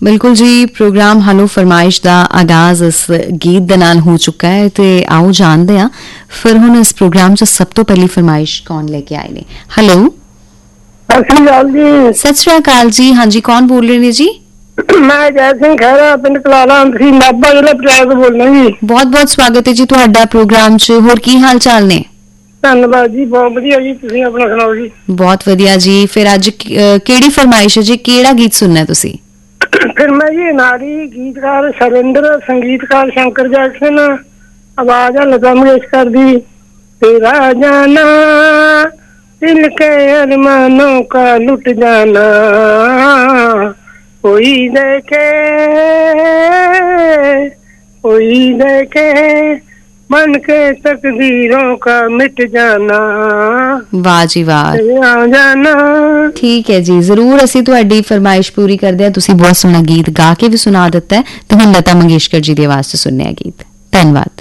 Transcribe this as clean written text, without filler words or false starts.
ਬਿਲਕੁਲ ਜੀ, programme hello ਫਰਮਾਇਸ਼ ਦਾ ਆਗਾਜ਼ ਇਸ ਗੀਤ ਦੇ ਨਾਲ ਹੋ ਚੁੱਕਾ ਹੈ ਤੇ ਆਓ ਜਾਣਦੇ ਹਾਂ ਫਿਰ ਹੁਣ ਇਸ ਪ੍ਰੋਗਰਾਮ 'ਚ ਸਭ ਤੋਂ ਪਹਿਲੀ ਫਰਮਾਇਸ਼ ਕੌਣ ਲੈ ਕੇ ਆਏ ਨੇ। ਹੈਲੋ, ਸਤਿ ਸ਼੍ਰੀ ਅਕਾਲ ਜੀ। ਸਤਿ ਸ਼੍ਰੀ ਅਕਾਲ ਜੀ। ਹਾਂਜੀ, ਕੌਣ ਬੋਲ ਰਹੇ ਨੇ ਜੀ? ਮੈਂ ਜੈ ਸਿੰਘ ਖਹਿਰਾ, ਪਿੰਡ ਕਲਾਲਾ, ਨਾਭਾ ਜ਼ਿਲ੍ਹਾ ਪੰਜਾਬ ਤੋਂ ਬੋਲਦਾ ਜੀ। ਬਹੁਤ ਬਹੁਤ ਸਵਾਗਤ ਹੈ ਜੀ ਤੁਹਾਡਾ ਪ੍ਰੋਗਰਾਮ 'ਚ। ਹੋਰ ਕੀ ਹਾਲ ਚਾਲ ਨੇ? ਧੰਨਵਾਦ ਜੀ, ਬਹੁਤ ਵਧੀਆ ਜੀ। ਤੁਸੀਂ ਆਪਣਾ ਸੁਣਾਓ ਜੀ? ਬਹੁਤ ਵਧੀਆ ਜੀ। ਫਿਰ ਅੱਜ ਕਿਹੜੀ ਫਰਮਾਇਸ਼ ਹੈ ਜੀ? ਕਿਹੜਾ ਗੀਤ ਸੁਣਨਾ ਤੁਸੀਂ? ਫਿਰ ਮੈਂ ਜੀ ਨਾਰੀ ਗੀਤਕਾਰ ਸਰਿੰਦਰ, ਸੰਗੀਤਕਾਰ ਸ਼ੰਕਰ ਜੈਕਸਨ, ਆਵਾਜ਼ ਹੈ ਲਤਾ ਮੰਗੇਸ਼ਕਰ ਦੀ। ਤੇਰਾ ਜਾਨਾ ਦਿਲ ਕੇ अरमानों का लुट जाना, कोई देखे मन के तकदीरों का मिट जाना। ਵਾਹ ਜੀ ਵਾਹ, ਜਾਨਾ। ਠੀਕ ਹੈ ਜੀ, ਜ਼ਰੂਰ ਅਸੀਂ ਤੁਹਾਡੀ ਫਰਮਾਇਸ਼ ਪੂਰੀ ਕਰਦੇ ਹਾਂ। ਤੁਸੀਂ ਬਹੁਤ ਸੋਹਣਾ ਗੀਤ ਗਾ ਕੇ ਵੀ ਸੁਣਾ ਦਿੱਤਾ ਹੈ ਤੇ ਹੁਣ ਲਤਾ ਮੰਗੇਸ਼ਕਰ ਜੀ ਦੀ ਆਵਾਜ਼ 'ਚ ਸੁਣਿਆ ਗੀਤ। ਧੰਨਵਾਦ।